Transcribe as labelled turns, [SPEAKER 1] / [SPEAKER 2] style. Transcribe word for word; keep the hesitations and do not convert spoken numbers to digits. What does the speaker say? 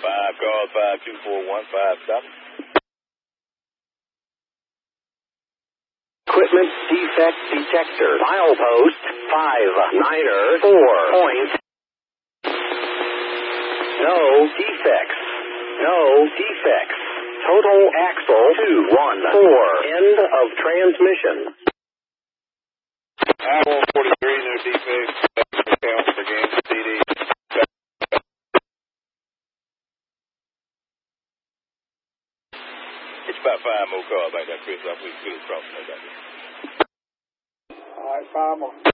[SPEAKER 1] Five, call five two four one five, stop.
[SPEAKER 2] Equipment defect detector. Milepost five niner four point. No defects. No defects. Total axle two one four. End of transmission.
[SPEAKER 1] I one forty-three, no defects. Count for game C D. It's about five more cars like that, Chris. I'll put it across.
[SPEAKER 3] All right, five more.